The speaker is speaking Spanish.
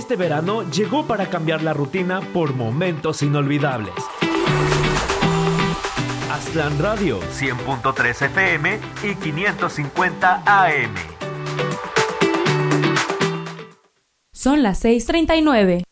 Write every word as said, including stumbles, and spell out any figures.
Este verano llegó para cambiar la rutina por momentos inolvidables. Aztlán Radio, cien punto tres F M y quinientos cincuenta A M. Son las seis treinta y nueve.